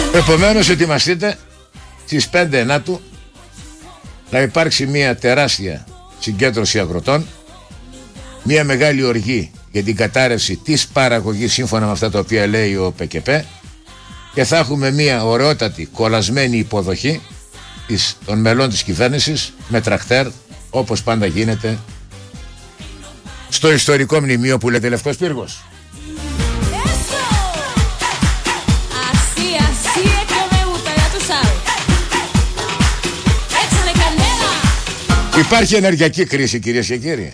Επομένως ετοιμαστείτε στις 5 Ενάτου να υπάρξει μια τεράστια συγκέντρωση αγροτών, μια μεγάλη οργή για την κατάρρευση της παραγωγής σύμφωνα με αυτά τα οποία λέει ο ΠΚΠ, και θα έχουμε μια ωραιότατη κολλασμένη υποδοχή των μελών της κυβέρνησης με τρακτέρ, όπως πάντα γίνεται στο ιστορικό μνημείο που λέτε Λευκός Πύργος. Υπάρχει ενεργειακή κρίση, κυρίες και κύριοι.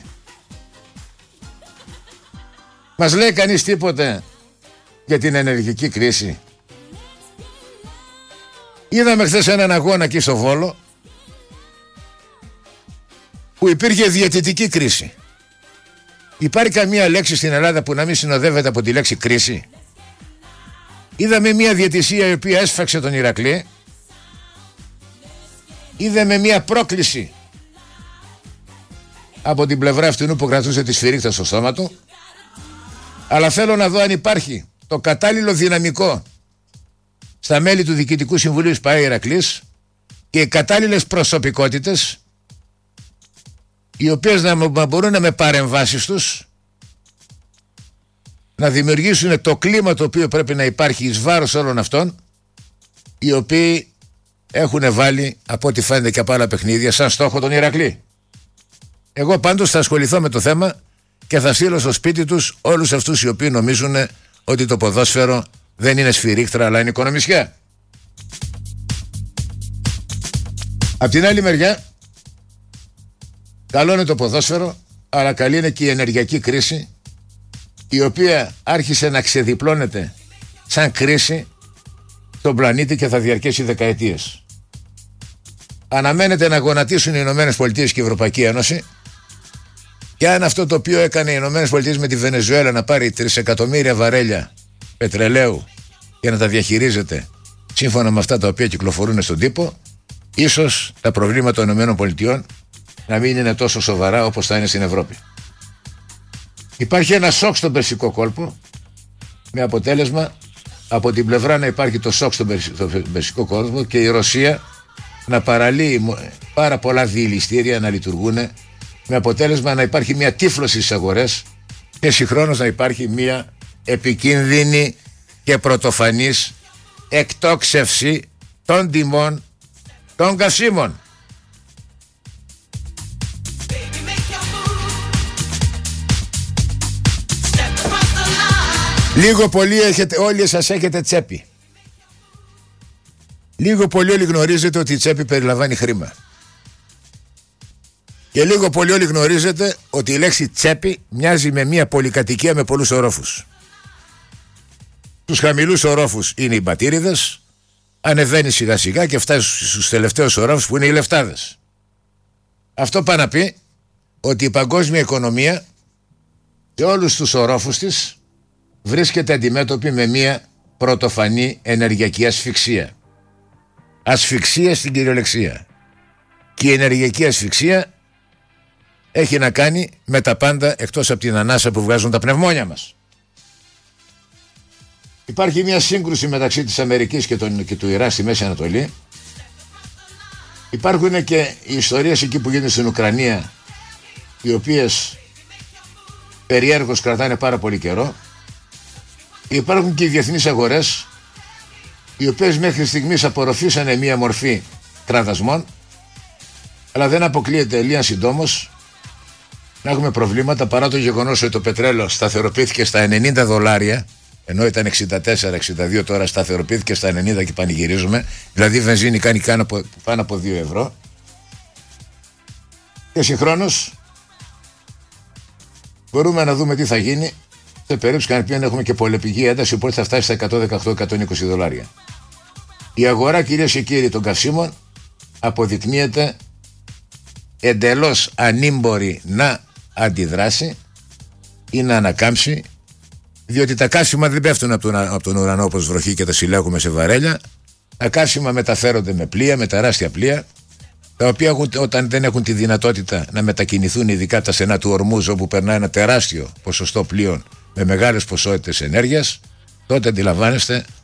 Μας λέει κανείς τίποτε για την ενεργειακή κρίση? Είδαμε χθες έναν αγώνα εκεί στο Βόλο που υπήρχε διαιτητική κρίση. Υπάρχει καμία λέξη στην Ελλάδα που να μην συνοδεύεται από τη λέξη κρίση? Είδαμε μια διαιτησία η οποία έσφαξε τον Ηρακλή. Είδαμε μια πρόκληση από την πλευρά αυτού που κρατούσε τη σφυρίχτα στο στόμα του. Αλλά θέλω να δω αν υπάρχει το κατάλληλο δυναμικό στα μέλη του Διοικητικού Συμβουλίου της ΠΑΕ Ηρακλής και οι κατάλληλες προσωπικότητες, οι οποίες να μπορούν με παρεμβάσεις τους να δημιουργήσουν το κλίμα το οποίο πρέπει να υπάρχει εις βάρος όλων αυτών, οι οποίοι έχουν βάλει, από ό,τι φαίνεται και από άλλα παιχνίδια, σαν στόχο τον Ηρακλή. Εγώ πάντως θα ασχοληθώ με το θέμα και θα στείλω στο σπίτι τους όλους αυτούς οι οποίοι νομίζουν ότι το ποδόσφαιρο δεν είναι σφυρίχτρα αλλά είναι οικονομισιά. Απ' την άλλη μεριά, καλό είναι το ποδόσφαιρο, αλλά καλή είναι και η ενεργειακή κρίση, η οποία άρχισε να ξεδιπλώνεται σαν κρίση στον πλανήτη και θα διαρκέσει δεκαετίες. Αναμένεται να γονατίσουν οι ΗΠΑ και η Ευρωπαϊκή Ένωση, και αν αυτό το οποίο έκανε οι ΗΠΑ με τη Βενεζουέλα, να πάρει 3 εκατομμύρια βαρέλια πετρελαίου και να τα διαχειρίζεται σύμφωνα με αυτά τα οποία κυκλοφορούν στον τύπο, ίσως τα προβλήματα των ΗΠΑ να μην είναι τόσο σοβαρά όπως θα είναι στην Ευρώπη. Υπάρχει ένα σοκ στον Περσικό κόλπο, με αποτέλεσμα από την πλευρά να υπάρχει το σοκ στον Περσικό κόλπο και η Ρωσία να παραλύει πάρα πολλά διηληστήρια να λειτουργούν, με αποτέλεσμα να υπάρχει μια τύφλωση στις αγορές και συγχρόνως να υπάρχει μια επικίνδυνη και πρωτοφανής εκτόξευση των τιμών των καυσίμων. Λίγο πολύ όλοι σας έχετε τσέπη. Λίγο πολύ όλοι γνωρίζετε ότι η τσέπη περιλαμβάνει χρήμα. Και λίγο πολύ όλοι γνωρίζετε ότι η λέξη τσέπη μοιάζει με μια πολυκατοικία με πολλούς ορόφους. Τους χαμηλούς ορόφους είναι οι μπατήριδες, ανεβαίνει σιγά σιγά και φτάσει στους τελευταίους ορόφους που είναι οι λεφτάδες. Αυτό πάει να πει ότι η παγκόσμια οικονομία σε όλους τους ορόφους της βρίσκεται αντιμέτωπη με μια πρωτοφανή ενεργειακή ασφυξία. Ασφυξία στην κυριολεξία. Και η ενεργειακή ασφυξία έχει να κάνει με τα πάντα εκτός από την ανάσα που βγάζουν τα πνευμόνια μας. Υπάρχει μια σύγκρουση μεταξύ της Αμερικής και του Ιράν στη Μέση Ανατολή. Υπάρχουν και οι ιστορίες εκεί που γίνονται στην Ουκρανία, οι οποίες περιέργως κρατάνε πάρα πολύ καιρό. Υπάρχουν και οι διεθνείς αγορές, οι οποίες μέχρι στιγμής απορροφήσανε μία μορφή κραδασμών, αλλά δεν αποκλείεται λίγαν συντόμως να έχουμε προβλήματα, παρά το γεγονός ότι το πετρέλαιο σταθεροποιήθηκε στα $90, ενώ ήταν 64-62, τώρα σταθεροποιήθηκε στα 90 και πανηγυρίζουμε. Δηλαδή η βενζίνη κάνει πάνω από 2 ευρώ. Και συγχρόνως μπορούμε να δούμε τι θα γίνει σε περίπτωση κατά την έχουμε και πολεπηγή ένταση, οπότε θα φτάσει στα $118-120. Η αγορά, κυρίες και κύριοι, των καυσίμων αποδεικνύεται εντελώς ανήμπορη να αντιδράσει ή να ανακάμψει, διότι τα καύσιμα δεν πέφτουν από τον ουρανό όπως βροχή και τα συλλέγουμε σε βαρέλια. Τα καύσιμα μεταφέρονται με πλοία, με τεράστια πλοία, τα οποία όταν δεν έχουν τη δυνατότητα να μετακινηθούν, ειδικά τα στενά του Ορμούζ, όπου περνάει ένα τεράστιο ποσοστό πλοίων με μεγάλες ποσότητες ενέργειας, τότε αντιλαμβάνεστε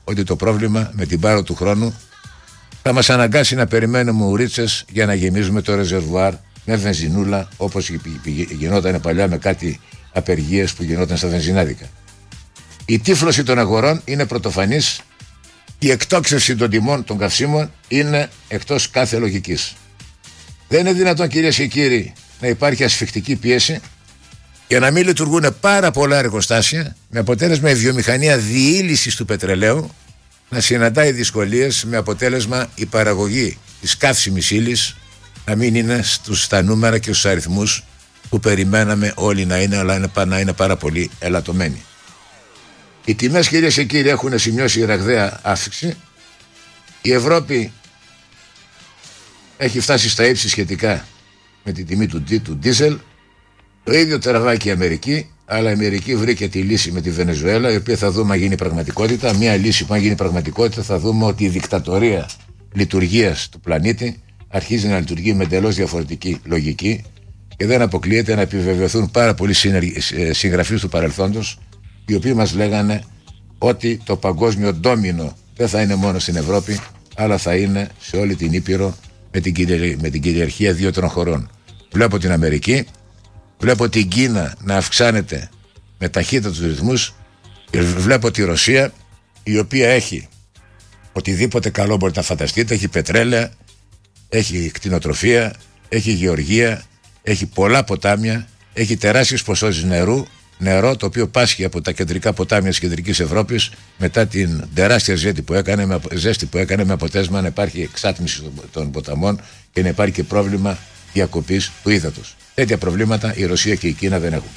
ότι το πρόβλημα με την πάρο του χρόνου θα μας αναγκάσει να περιμένουμε ουρίτσες για να γεμίζουμε το ρεζερβουάρ με βενζινούλα, όπως γινόταν παλιά με κάτι απεργίες που γινόταν στα βενζινάδικα. Η τύφλωση των αγορών είναι πρωτοφανής. Η εκτόξευση των τιμών των καυσίμων είναι εκτός κάθε λογικής. Δεν είναι δυνατόν, κυρίες και κύριοι, να υπάρχει ασφικτική πίεση και να μην λειτουργούν πάρα πολλά εργοστάσια, με αποτέλεσμα η βιομηχανία διήλυσης του πετρελαίου να συναντάει δυσκολίες, με αποτέλεσμα η παραγωγή της καύσιμης ύλης να μην είναι στα νούμερα και στους αριθμούς που περιμέναμε όλοι να είναι, αλλά να είναι πάρα πολύ ελαττωμένοι. Οι τιμές, κυρίες και κύριοι, έχουν σημειώσει ραγδαία αύξηση. Η Ευρώπη έχει φτάσει στα ύψη σχετικά με τη τιμή του ντίζελ. Το ίδιο τραβάει και η Αμερική, αλλά η Αμερική βρήκε τη λύση με τη Βενεζουέλα, η οποία θα δούμε αν γίνει πραγματικότητα. Μία λύση που αν γίνει πραγματικότητα θα δούμε ότι η δικτατορία λειτουργίας του πλανήτη αρχίζει να λειτουργεί με εντελώς διαφορετική λογική και δεν αποκλείεται να επιβεβαιωθούν πάρα πολλοί συγγραφείς του παρελθόντος, οι οποίοι μας λέγανε ότι το παγκόσμιο ντόμινο δεν θα είναι μόνο στην Ευρώπη, αλλά θα είναι σε όλη την Ήπειρο με την κυριαρχία 2-3 χωρών. Βλέπω την Αμερική, βλέπω την Κίνα να αυξάνεται με ταχύτατους ρυθμούς, βλέπω τη Ρωσία, η οποία έχει οτιδήποτε καλό μπορείτε να φανταστείτε, έχει πετρέλαια, έχει κτηνοτροφία, έχει γεωργία, έχει πολλά ποτάμια, έχει τεράστιες ποσότητες νερό το οποίο πάσχει από τα κεντρικά ποτάμια της κεντρικής Ευρώπης μετά την τεράστια ζέστη που έκανε με αποτέλεσμα να υπάρχει εξάτμιση των ποταμών και να υπάρχει και πρόβλημα διακοπής του ύδατος. Τέτοια προβλήματα η Ρωσία και η Κίνα δεν έχουν.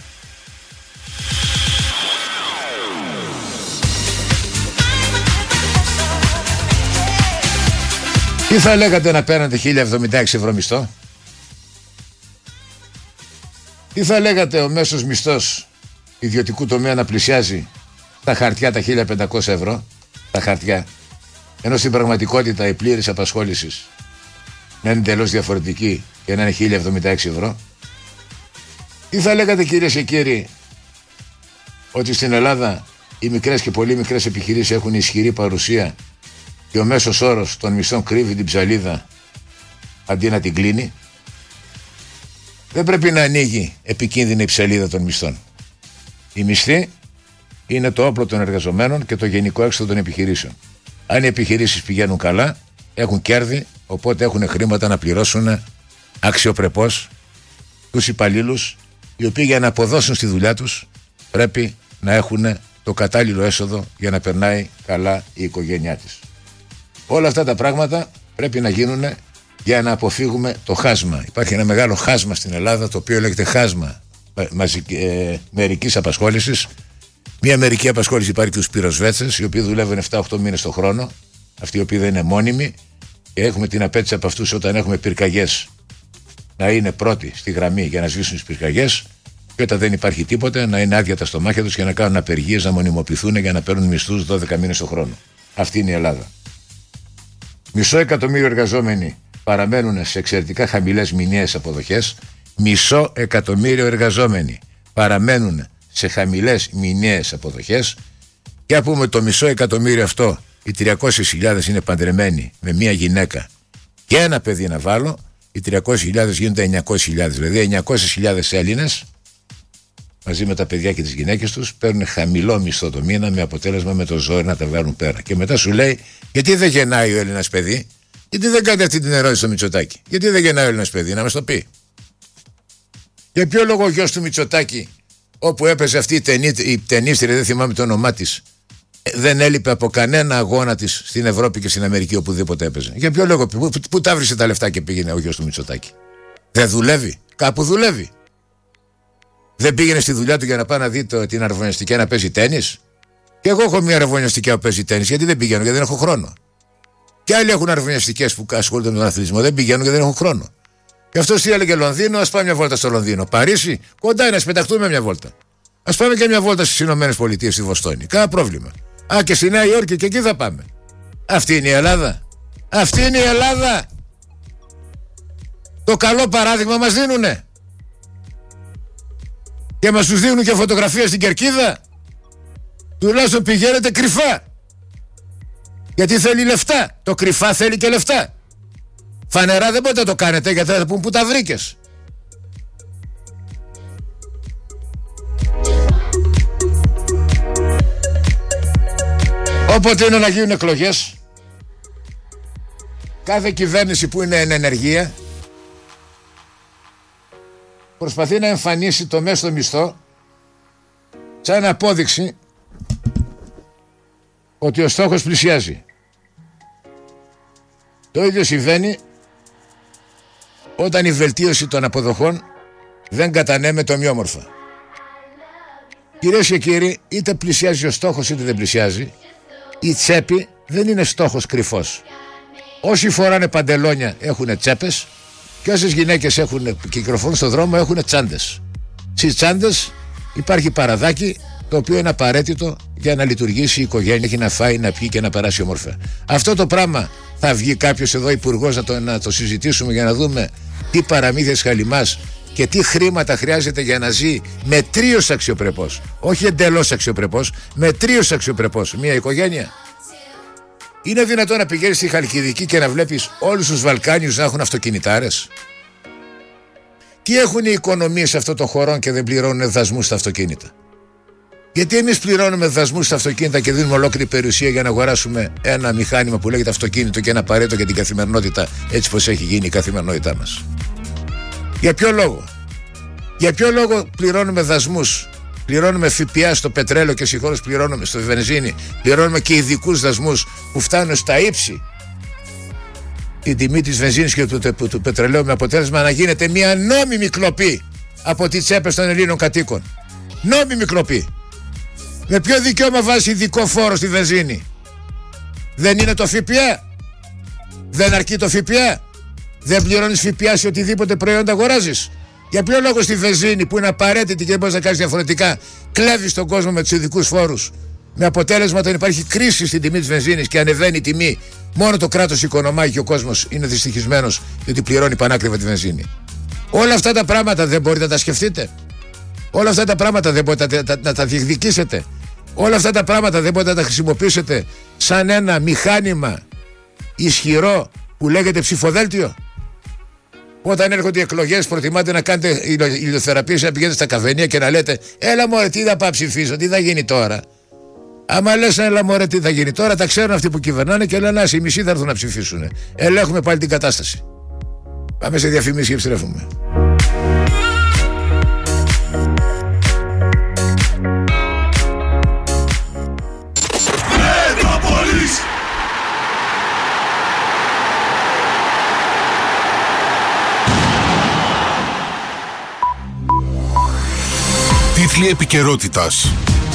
Τι θα λέγατε να παίρνετε 1076 ευρώ μισθό? Τι θα λέγατε ο μέσος μισθός ιδιωτικού τομέα να πλησιάζει τα χαρτιά τα 1500 ευρώ, τα χαρτιά, ενώ στην πραγματικότητα η πλήρης απασχόληση να είναι εντελώς διαφορετική και να είναι 1076 ευρώ? Τι θα λέγατε, κυρίες και κύριοι, ότι στην Ελλάδα οι μικρές και πολύ μικρές επιχειρήσεις έχουν ισχυρή παρουσία και ο μέσος όρος των μισθών κρύβει την ψαλίδα αντί να την κλείνει? Δεν πρέπει να ανοίγει επικίνδυνη η ψαλίδα των μισθών. Η μισθή είναι το όπλο των εργαζομένων και το γενικό έξοδο των επιχειρήσεων. Αν οι επιχειρήσεις πηγαίνουν καλά, έχουν κέρδη, οπότε έχουν χρήματα να πληρώσουν αξιοπρεπώς τους υπαλλήλους, οι οποίοι για να αποδώσουν στη δουλειά τους πρέπει να έχουν το κατάλληλο έσοδο για να περνάει καλά η οικογένειά της. Όλα αυτά τα πράγματα πρέπει να γίνουν για να αποφύγουμε το χάσμα. Υπάρχει ένα μεγάλο χάσμα στην Ελλάδα, το οποίο λέγεται χάσμα μερικής απασχόλησης. Μια μερική απασχόληση υπάρχει και στους πυροσβέστες, οι οποίοι δουλεύουν 7-8 μήνες το χρόνο, αυτοί οι οποίοι δεν είναι μόνιμοι, και έχουμε την απέτηση από αυτούς όταν έχουμε πυρκαγιές να είναι πρώτοι στη γραμμή για να σβήσουν τις πυρκαγιές, και όταν δεν υπάρχει τίποτε να είναι άδεια τα στομάχια τους και να κάνουν απεργίες, να μονιμοποιηθούν για να παίρνουν μισθούς 12 μήνες το χρόνο. Αυτή είναι η Ελλάδα. 500.000 εργαζόμενοι παραμένουν σε εξαιρετικά χαμηλές μηνιαίες αποδοχές. 500.000 εργαζόμενοι παραμένουν σε χαμηλές μηνιαίες αποδοχές. Και αν πούμε το 500.000 αυτό, οι 300.000 είναι παντρεμένοι με μία γυναίκα και ένα παιδί να βάλω, οι 300.000 γίνονται 900.000. Δηλαδή 900.000 Έλληνες μαζί με τα παιδιά και τις γυναίκες τους παίρνουν χαμηλό μισθό το μήνα, με αποτέλεσμα με το ζόρι να τα βγάλουν πέρα. Και μετά σου λέει, γιατί δεν γεννάει ο Έλληνας παιδί? Γιατί δεν κάνει αυτή την ερώτηση στο Μητσοτάκη? Γιατί δεν γεννάει ο Έλληνας παιδί? Να μας το πει. Για ποιο λόγο ο γιος του Μητσοτάκη, όπου έπαιζε αυτή η ταινίστρια, δεν θυμάμαι το όνομά της, δεν έλειπε από κανένα αγώνα της στην Ευρώπη και στην Αμερική οπουδήποτε έπαιζε? Για ποιο λόγο? Πού τα βρίσκε τα λεφτά και πήγαινε ο γιος του Μητσοτάκη? Δεν δουλεύει? Κάπου δουλεύει. Δεν πήγαινε στη δουλειά του για να πάει να δει την αραβωνιαστική να παίζει τένις? Και εγώ έχω μια αραβωνιαστική που παίζει τένις. Γιατί δεν πηγαίνω? Γιατί δεν έχω χρόνο. Και άλλοι έχουν αραβωνιαστικές που ασχολούνται με τον αθλητισμό. Δεν πηγαίνουν γιατί δεν έχουν χρόνο. Και αυτό τι έλεγε? Λονδίνο, ας πάμε μια βόλτα στο Λονδίνο. Παρίσι, κοντά είναι, ας πεταχτούμε μια βόλτα. Ας πάμε και μια βόλτα στις Ηνωμένες Πολιτείες, στη Βοστόνη. Κάνα πρόβλημα. Α, και στη Νέα Υόρκη, και εκεί θα πάμε. Αυτή είναι η Ελλάδα. Αυτή είναι η Ελλάδα. Το καλό παράδειγμα μας δίνουνε. Και μας τους δίνουν και φωτογραφία στην κερκίδα. Τουλάχιστον πηγαίνετε κρυφά. Γιατί θέλει λεφτά. Το κρυφά θέλει και λεφτά. Φανερά δεν μπορείτε να το κάνετε, γιατί θα πούν που τα βρήκες. Όποτε είναι να γίνουν εκλογές, κάθε κυβέρνηση που είναι εν ενεργεία προσπαθεί να εμφανίσει το μέσο μισθό σαν απόδειξη ότι ο στόχος πλησιάζει. Το ίδιο συμβαίνει όταν η βελτίωση των αποδοχών δεν κατανέμεται ομοιόμορφα. Κυρίες και κύριοι, είτε πλησιάζει ο στόχος είτε δεν πλησιάζει, η τσέπη δεν είναι στόχος κρυφός. Όσοι φοράνε παντελόνια έχουν τσέπες και όσες γυναίκες κυκλοφορούν στον δρόμο έχουν τσάντες. Στις τσάντες υπάρχει παραδάκι, το οποίο είναι απαραίτητο για να λειτουργήσει η οικογένεια και να φάει, να πιει και να περάσει όμορφα. Αυτό το πράγμα θα βγει κάποιος εδώ υπουργός να το συζητήσουμε για να δούμε τι παραμύθιες χαλιμάς και τι χρήματα χρειάζεται για να ζει μετρίως αξιοπρεπώς. Όχι εντελώς αξιοπρεπώς, μετρίως αξιοπρεπώς μια οικογένεια. Είναι δυνατόν να πηγαίνεις στη Χαλκιδική και να βλέπεις όλους τους Βαλκάνιους να έχουν αυτοκινητάρες? Τι έχουν οι οικονομίες σε αυτό το χώρο και δεν πληρώνουν δασμούς στα αυτοκίνητα? Γιατί εμείς πληρώνουμε δασμούς στα αυτοκίνητα και δίνουμε ολόκληρη περιουσία για να αγοράσουμε ένα μηχάνημα που λέγεται αυτοκίνητο και ένα απαραίτητο για την καθημερινότητα, έτσι πως έχει γίνει η καθημερινότητά μας? Για ποιο λόγο? Για ποιο λόγο πληρώνουμε δασμούς, πληρώνουμε ΦΠΑ στο πετρέλαιο και συγχώρως πληρώνουμε στο βενζίνη, πληρώνουμε και ειδικούς δασμούς που φτάνουν στα ύψη την τιμή της βενζίνης και του πετρελαίου, με αποτέλεσμα να γίνεται μια νόμιμη κλοπή από τις τσέπες των Ελλήνων κατοίκων. Νόμιμη κλοπή. Με ποιο δικαίωμα βάζει ειδικό φόρο στη βενζίνη? Δεν είναι το ΦΠΑ? Δεν αρκεί το ΦΠΑ? Δεν πληρώνεις ΦΠΑ σε οτιδήποτε προϊόντα αγοράζεις? Για ποιο λόγο στη βενζίνη που είναι απαραίτητη και δεν μπορείς να κάνεις διαφορετικά, κλέβεις τον κόσμο με τους ειδικούς φόρους? Με αποτέλεσμα όταν υπάρχει κρίση στην τιμή της βενζίνης και ανεβαίνει η τιμή, μόνο το κράτος οικονομάει και ο κόσμος είναι δυστυχισμένος γιατί πληρώνει πανάκριβα τη βενζίνη. Όλα αυτά τα πράγματα δεν μπορείτε να τα σκεφτείτε? Όλα αυτά τα πράγματα δεν μπορείτε να τα διεκδικήσετε? Όλα αυτά τα πράγματα δεν μπορείτε να τα χρησιμοποιήσετε σαν ένα μηχάνημα ισχυρό που λέγεται ψηφοδέλτιο? Όταν έρχονται οι εκλογές προτιμάτε να κάνετε ηλιοθεραπείες, να πηγαίνετε στα καφενεία και να λέτε έλα μωρέ, τι θα πάω ψηφίσω, τι θα γίνει τώρα? Άμα λες έλα μωρέ, τι θα γίνει τώρα, τα ξέρουν αυτοί που κυβερνάνε και λένε οι μισοί θα έρθουν να ψηφίσουν. Ελέγχουμε πάλι την κατάσταση. Πάμε σε διαφημίσεις και επιστρέφουμε. Τίτλοι επικαιρότητας.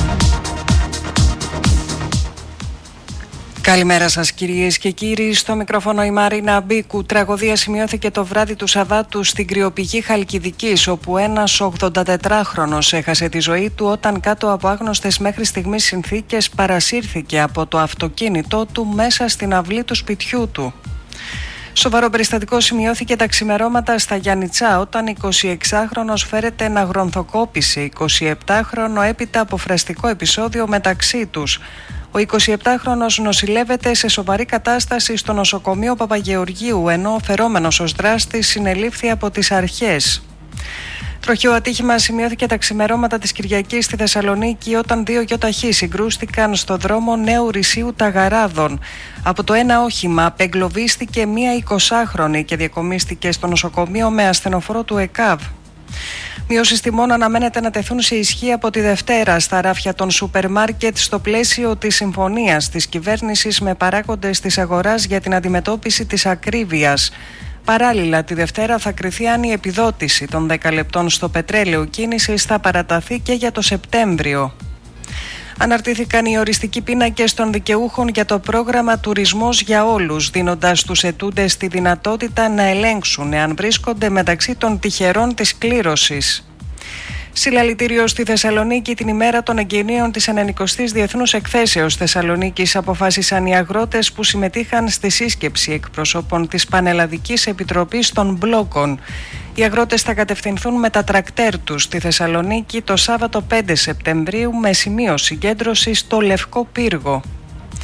Καλημέρα σας κυρίες και κύριοι, στο μικρόφωνο η Μαρίνα Μπίκου. Τραγωδία σημειώθηκε το βράδυ του Σαββάτου στην κρυοπηγή Χαλκιδικής, όπου ένας 84χρονος έχασε τη ζωή του όταν κάτω από άγνωστες μέχρι στιγμής συνθήκες παρασύρθηκε από το αυτοκίνητό του μέσα στην αυλή του σπιτιού του. Σοβαρό περιστατικό σημειώθηκε τα ξημερώματα στα Γιαννιτσά όταν 26χρονος φέρεται να γρονθοκόπησε 27χρονο έπειτα από φραστικό επεισόδιο μεταξύ τους. Ο 27χρονος νοσηλεύεται σε σοβαρή κατάσταση στο νοσοκομείο Παπαγεωργίου, ενώ ο φερόμενος ως δράστης συνελήφθη από τις αρχές. Τροχαίο ατύχημα σημειώθηκε τα ξημερώματα της Κυριακής στη Θεσσαλονίκη όταν δύο γιοταχή συγκρούστηκαν στο δρόμο Νέου Ρησίου Ταγαράδων. Από το ένα όχημα απεγκλωβίστηκε μία 20χρονη και διακομίστηκε στο νοσοκομείο με ασθενοφόρο του ΕΚΑΒ. Μειώσεις τιμών αναμένεται να τεθούν σε ισχύ από τη Δευτέρα στα ράφια των σούπερ μάρκετ στο πλαίσιο της συμφωνίας της κυβέρνησης με παράγοντες της αγοράς για την αντιμετώπιση της ακρίβειας. Παράλληλα, τη Δευτέρα θα κριθεί αν η επιδότηση των 10 λεπτών στο πετρέλαιο κίνησης θα παραταθεί και για το Σεπτέμβριο. Αναρτήθηκαν οι οριστικοί πίνακες των δικαιούχων για το πρόγραμμα Τουρισμός για Όλους, δίνοντας στους ετούντες τη δυνατότητα να ελέγξουν εάν βρίσκονται μεταξύ των τυχερών της κλήρωσης. Συλλαλητήριο στη Θεσσαλονίκη την ημέρα των εγγενείων της 90ης Διεθνούς Εκθέσεως Θεσσαλονίκης αποφάσισαν οι αγρότες που συμμετείχαν στη σύσκεψη εκπροσώπων της Πανελλαδικής Επιτροπής των Μπλόκων. Οι αγρότες θα κατευθυνθούν με τα τρακτέρ τους στη Θεσσαλονίκη το Σάββατο 5 Σεπτεμβρίου με σημείο συγκέντρωσης στο Λευκό Πύργο.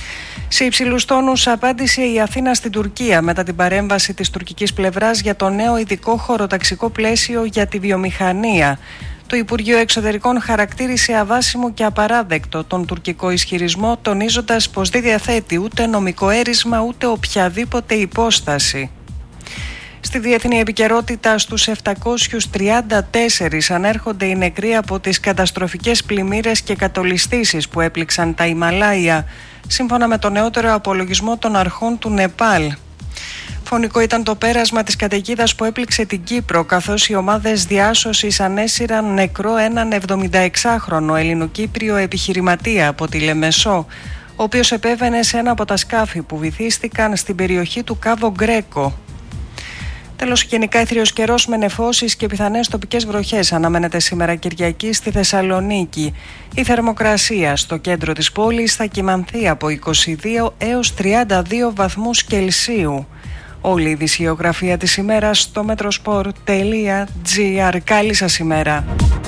Σε υψηλούς τόνους απάντησε η Αθήνα στην Τουρκία μετά την παρέμβαση της τουρκικής πλευράς για το νέο ειδικό χωροταξικό πλαίσιο για τη βιομηχανία. Το Υπουργείο Εξωτερικών χαρακτήρισε αβάσιμο και απαράδεκτο τον τουρκικό ισχυρισμό, τονίζοντας πως δεν διαθέτει ούτε νομικό έρισμα ούτε οποιαδήποτε υπόσταση. Στη διεθνή επικαιρότητα, στους 734 ανέρχονται οι νεκροί από τις καταστροφικές πλημμύρες και κατολιστήσεις που έπληξαν τα Ιμαλάια, σύμφωνα με το νεότερο απολογισμό των αρχών του Νεπάλ. Φωνικό ήταν το πέρασμα της καταιγίδας που έπληξε την Κύπρο, καθώς οι ομάδες διάσωσης ανέσυραν νεκρό έναν 76χρονο Ελληνοκύπριο επιχειρηματία από τη Λεμεσό, ο οποίος επέβαινε σε ένα από τα σκάφη που βυθίστηκαν στην περιοχή του Κάβο Γκρέκο. Τέλος, γενικά αίθριος καιρός με νεφώσεις και πιθανές τοπικές βροχές αναμένεται σήμερα Κυριακή στη Θεσσαλονίκη. Η θερμοκρασία στο κέντρο της πόλης θα κυμανθεί από 22 έως 32 βαθμούς Κελσίου. Όλη η ειδησιογραφία της ημέρας στο metrosport.gr. Καλή σας ημέρα.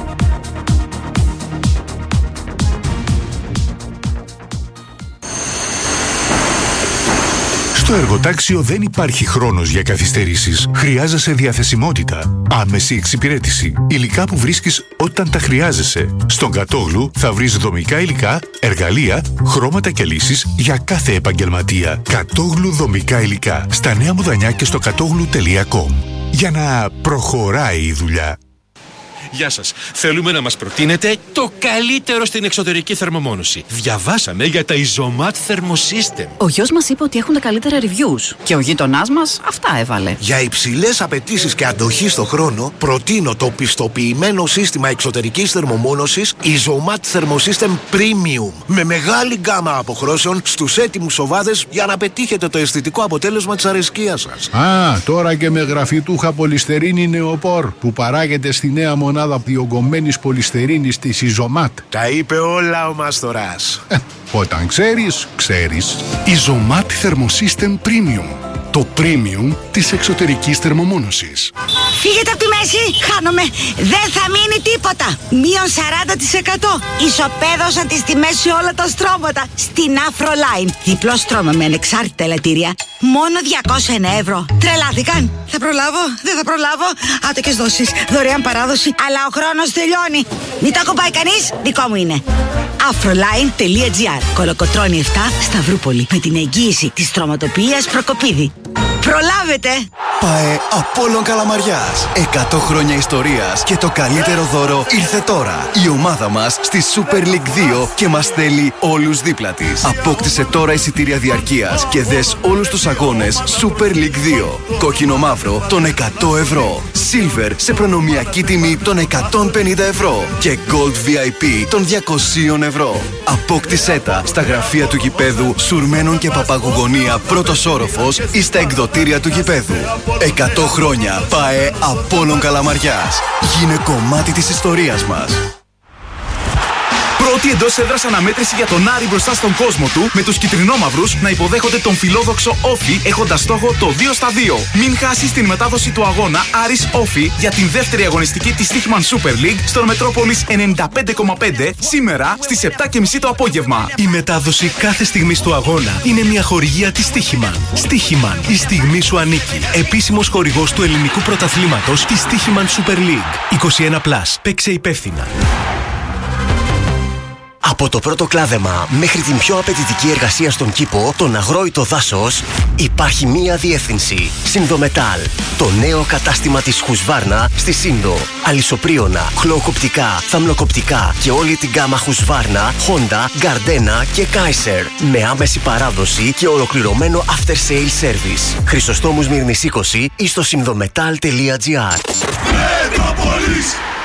Στο εργοτάξιο δεν υπάρχει χρόνος για καθυστερήσεις. Χρειάζεσαι διαθεσιμότητα, άμεση εξυπηρέτηση, υλικά που βρίσκεις όταν τα χρειάζεσαι. Στον Κατόγλου θα βρεις δομικά υλικά, εργαλεία, χρώματα και λύσεις για κάθε επαγγελματία. Κατόγλου δομικά υλικά. Στα Νέα Μουδανιά και στο κατόγλου.com. Για να προχωράει η δουλειά. Γεια σας. Θέλουμε να μας προτείνετε το καλύτερο στην εξωτερική θερμομόνωση. Διαβάσαμε για τα Isomat Thermosystem. Ο γιος μας είπε ότι έχουν τα καλύτερα reviews και ο γείτονάς μας αυτά έβαλε. Για υψηλές απαιτήσεις και αντοχή στο χρόνο, προτείνω το πιστοποιημένο σύστημα εξωτερικής θερμομόνωσης Isomat Thermosystem Premium. Με μεγάλη γκάμα αποχρώσεων στους έτοιμους οβάδες για να πετύχετε το αισθητικό αποτέλεσμα της αρεσκίας σας. Τώρα και με γραφιτούχα πολυστερίνη νεοπόρ που παράγεται στη νέα μονάδα διογκωμένης πολυστερίνης της Isomat. Τα είπε όλα ο Μαστοράς. Όταν ξέρεις, ξέρεις. Isomat Thermosystem Premium. Το premium της εξωτερικής θερμομόνωσης. Φύγετε από τη μέση, χάνομαι. Δεν θα μείνει τίποτα. Μείον 40%. Ισοπαίδωσα τις τιμές σε όλα τα στρώματα. Στην Afroline. Διπλό στρώμα με ανεξάρτητα ελαττήρια. Μόνο 201 ευρώ. Τρελάθηκαν. Θα προλάβω, δεν θα προλάβω. Άτοκες δόσεις, δωρεάν παράδοση. Αλλά ο χρόνος τελειώνει. Μην το ακουμπάει κανείς, δικό μου είναι. Afroline.gr. Κολοκοτρώνη 7, Σταυρούπολη. Με την εγγύηση της στρωματοποιίας Προκοπίδη. Προλάβετε! ΠΑΕ Απόλλων Καλαμαριάς. 100 χρόνια ιστορίας και το καλύτερο δώρο ήρθε τώρα. Η ομάδα μας στη Super League 2 και μας θέλει όλους δίπλα της. Απόκτησε τώρα εισιτήρια διαρκείας και δες όλους τους αγώνες Super League 2. Κόκκινο μαύρο των 100 ευρώ. Silver σε προνομιακή τιμή των 150 ευρώ. Και Gold VIP των 200 ευρώ. Απόκτησέ τα στα γραφεία του γηπέδου Σουρμένων και Παπαγωγονία πρώτος όροφος ή στα εκδοτήρια του γηπέδου. 100 χρόνια ΠΑΕ Απόλλων Καλαμαριάς. Γίνε κομμάτι της ιστορίας μας. Πρώτη εντός έδρας αναμέτρηση για τον Άρη μπροστά στον κόσμο του, με τους κυτρινόμαυρους να υποδέχονται τον φιλόδοξο Όφη έχοντας στόχο το 2-2. Μην χάσεις την μετάδοση του αγώνα Άρης Όφη για την δεύτερη αγωνιστική της Στίχημαν Super League στον Μετρόπολης 95,5 σήμερα στις 7:30 το απόγευμα. Η μετάδοση κάθε στιγμής του αγώνα είναι μια χορηγία της Στίχημαν. Στίχημαν, η στιγμή σου ανήκει. Επίσημος χορηγός του ελληνικού πρωταθλήματος της Στίχημαν Super League. 21+. Παίξε υπεύθυνα. Από το πρώτο κλάδεμα μέχρι την πιο απαιτητική εργασία στον κήπο, τον αγρόητο δάσος, υπάρχει μία διεύθυνση. Συνδομετάλ. Το νέο κατάστημα της Χουσβάρνα στη Σύνδο. Αλυσοπρίωνα, χλωοκοπτικά, θαμνοκοπτικά και όλη την γκάμα Χουσβάρνα, Honda, Gardena και Kaiser. Με άμεση παράδοση και ολοκληρωμένο after sale service. Χρυσοστόμου Μύρνης 20 ή στο συνδομετάλ.gr.